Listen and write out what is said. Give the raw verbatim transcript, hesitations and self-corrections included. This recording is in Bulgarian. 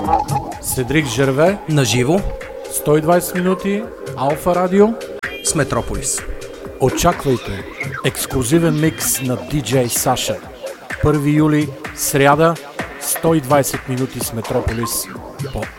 Седрик Жерве на живо сто и двайсет минути Алфа Радио с Метрополис. Очаквайте ексклузивен микс на диджей Саша. първи юли, сряда, сто и двайсет минути с Метрополис по